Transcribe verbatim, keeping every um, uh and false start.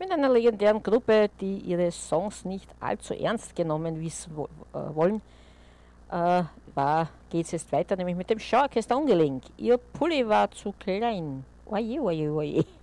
Mit einer legendären Gruppe, die ihre Songs nicht allzu ernst genommen wissen wo, äh, wollen, äh, geht es jetzt weiter, nämlich mit dem Schauorchester Ungelenk. Ihr Pulli war zu klein. Oje, oje, oje.